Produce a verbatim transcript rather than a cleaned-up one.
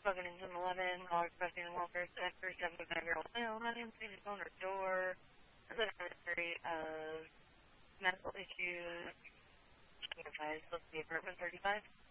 Spoken in Zoom eleven, call requesting welfare at first seventy-five year old male, not answering his phone or door. As a history of medical issues, supposed to be apartment thirty-five.